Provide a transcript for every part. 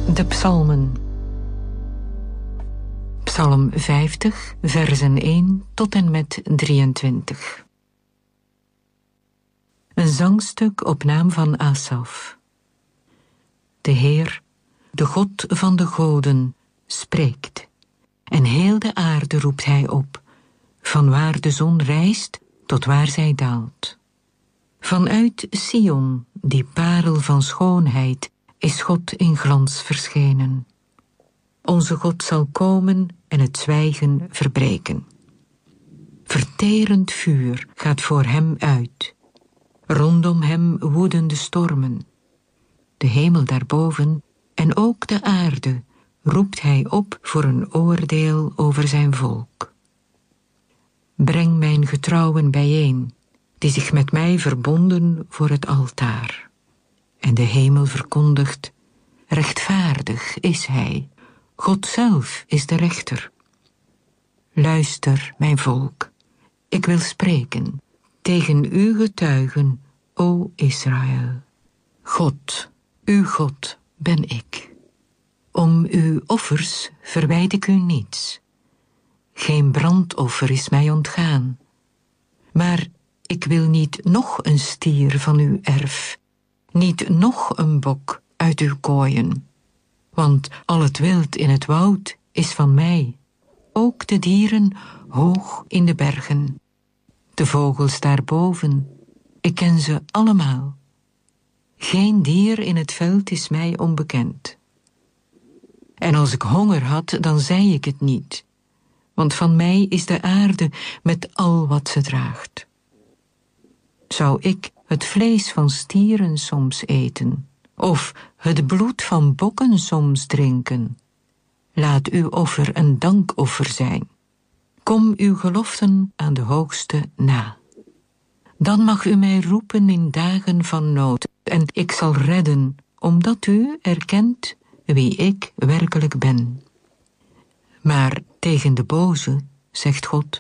De psalmen. Psalm 50, versen 1 tot en met 23. Een zangstuk op naam van Asaf. De Heer, de God van de goden, spreekt. En heel de aarde roept hij op, van waar de zon rijst tot waar zij daalt. Vanuit Sion, die parel van schoonheid, is God in glans verschenen. Onze God zal komen en het zwijgen verbreken. Verterend vuur gaat voor hem uit. Rondom hem woeden de stormen. De hemel daarboven en ook de aarde roept hij op voor een oordeel over zijn volk. Breng mijn getrouwen bijeen, die zich met mij verbonden voor het altaar. En de hemel verkondigt, rechtvaardig is hij, God zelf is de rechter. Luister, mijn volk, ik wil spreken, tegen uw getuigen, o Israël. God, uw God ben ik. Om uw offers verwijt ik u niets. Geen brandoffer is mij ontgaan. Maar ik wil niet nog een stier van uw erf, niet nog een bok uit uw kooien. Want al het wild in het woud is van mij, ook de dieren hoog in de bergen. De vogels daarboven, ik ken ze allemaal. Geen dier in het veld is mij onbekend. En als ik honger had, dan zei ik het niet, want van mij is de aarde met al wat ze draagt. Zou ik het vlees van stieren soms eten, of het bloed van bokken soms drinken? Laat uw offer een dankoffer zijn. Kom uw geloften aan de Hoogste na. Dan mag u mij roepen in dagen van nood, en ik zal redden, omdat u erkent wie ik werkelijk ben. Maar tegen de boze, zegt God,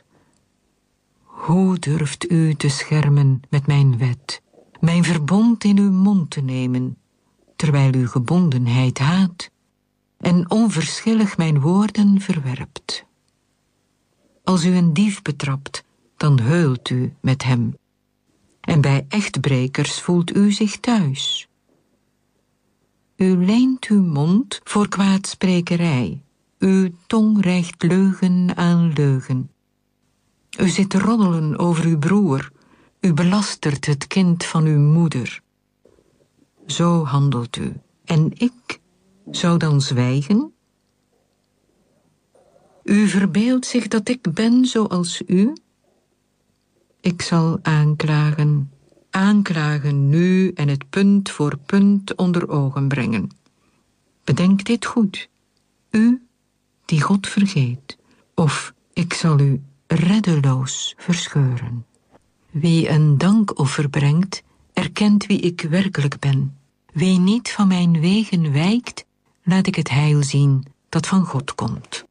hoe durft u te schermen met mijn wet, mijn verbond in uw mond te nemen, terwijl uw gebondenheid haat en onverschillig mijn woorden verwerpt? Als u een dief betrapt, dan heult u met hem, en bij echtbrekers voelt u zich thuis. U leent uw mond voor kwaadsprekerij, uw tong rijgt leugen aan leugen. U zit te roddelen over uw broer, u belastert het kind van uw moeder. Zo handelt u, en ik zou dan zwijgen? U verbeeldt zich dat ik ben zoals u? Ik zal aanklagen, aanklagen nu en het punt voor punt onder ogen brengen. Bedenk dit goed, u die God vergeet, of ik zal u reddeloos verscheuren. Wie een dankoffer brengt, erkent wie ik werkelijk ben. Wie niet van mijn wegen wijkt, laat ik het heil zien dat van God komt.